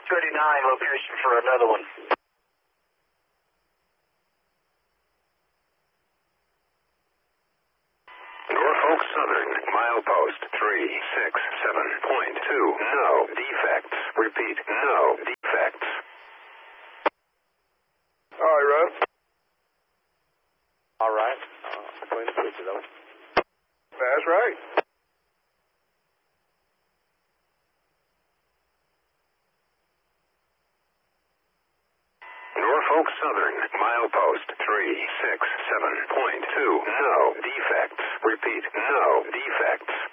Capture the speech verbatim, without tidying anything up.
thirty-nine, location for another one. Norfolk Southern, milepost three six seven point two. No defects. Repeat, no defects. All right, Russ. All right. Uh, between the switches, over. That's right. Norfolk Southern, milepost three six seven point two. No defects. Repeat, no defects.